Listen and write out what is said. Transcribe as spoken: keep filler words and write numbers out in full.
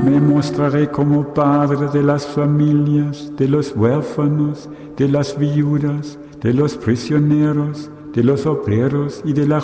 Me mostraré como padre de las familias, de los huérfanos, de las viudas, de los prisioneros, de los obreros y de la